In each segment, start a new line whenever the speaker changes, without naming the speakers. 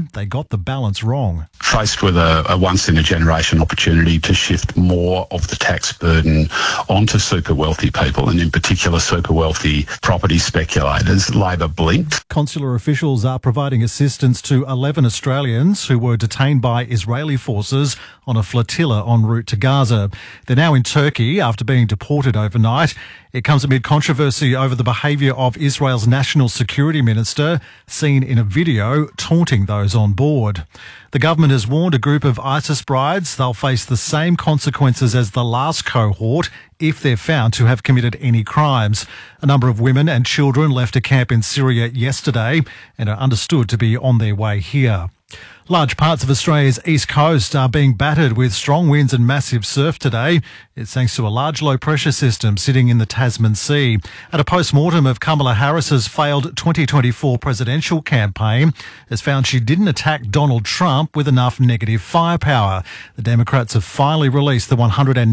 However, they got the balance wrong.
Faced with a once-in-a-generation opportunity to shift more of the tax burden onto super wealthy people, and in particular super wealthy property speculators, Labor blinked.
Consular officials are providing assistance to 11 Australians who were detained by Israeli forces on a flotilla en route to Gaza. They're now in Turkey after being deported overnight. It comes amid controversy over the behaviour of Israel's National Security Minister, seen in a video taunting those on board. The government has warned a group of ISIS brides they'll face the same consequences as the last cohort if they're found to have committed any crimes. A number of women and children left a camp in Syria yesterday and are understood to be on their way here. Large parts of Australia's east coast are being battered with strong winds and massive surf today. It's thanks to a large low-pressure system sitting in the Tasman Sea. At a post-mortem of Kamala Harris's failed 2024 presidential campaign has found she didn't attack Donald Trump with enough negative firepower. The Democrats have finally released the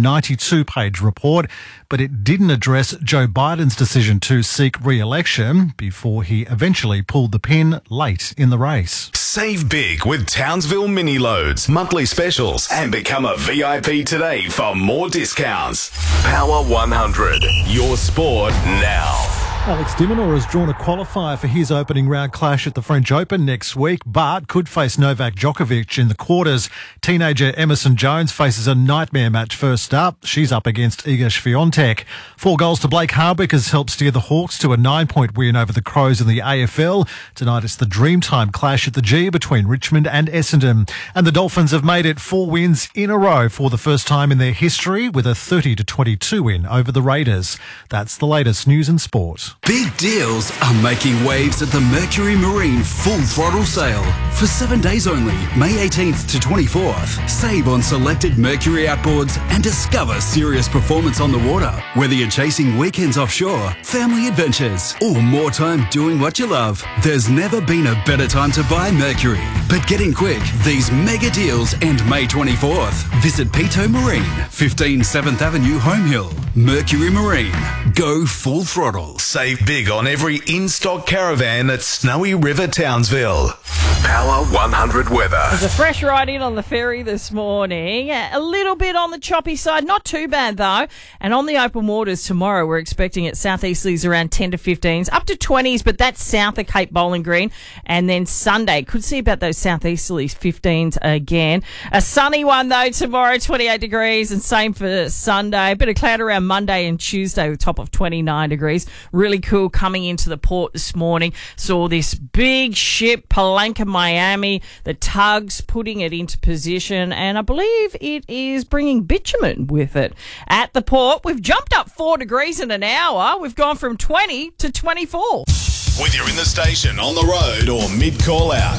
192-page report, but it didn't address Joe Biden's decision to seek re-election before he eventually pulled the pin late in the race.
Save big with Townsville Mini Loads, monthly specials, and become a VIP today for more discounts. Power 100, your sport now.
Alex de Minaur has drawn a qualifier for his opening round clash at the French Open next week, but could face Novak Djokovic in the quarters. Teenager Emerson Jones faces a nightmare match first up. She's up against Iga Swiatek. 4 goals to Blake Hardwick has helped steer the Hawks to a 9-point win over the Crows in the AFL. Tonight it's the Dreamtime clash at the G between Richmond and Essendon. And the Dolphins have made it 4 wins in a row for the first time in their history with a 30-22 win over the Raiders. That's the latest news and sport.
Big deals are making waves at the Mercury Marine Full Throttle Sale. For 7 days only, May 18th to 24th. Save on selected Mercury outboards and discover serious performance on the water. Whether you're chasing weekends offshore, family adventures, or more time doing what you love, there's never been a better time to buy Mercury. But get in quick, these mega deals end May 24th. Visit Pito Marine, 15 7th Avenue, Home Hill. Mercury Marine. Go full throttle.
Save big on every in-stock caravan at Snowy River, Townsville. Power 100 weather.
There's a fresh ride in on the ferry this morning. A little bit on the choppy side, not too bad though. And on the open waters tomorrow, we're expecting it southeasterlies around 10 to 15s, up to 20s, but that's south of Cape Bowling Green. And then Sunday, could see about those southeasterlies 15s again. A sunny one though tomorrow, 28 degrees, and same for Sunday. A bit of cloud around Monday and Tuesday with top of 29 degrees. Really cool coming into the port this morning. Saw this big ship, Palanca Miami, the tugs putting it into position, and I believe it is bringing bitumen with it. At the port, we've jumped up 4 degrees in an hour. We've gone from 20 to 24.
Whether you're in the station, on the road, or mid-call out,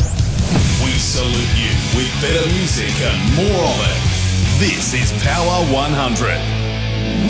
we salute you with better music and more of it. This is Power 100.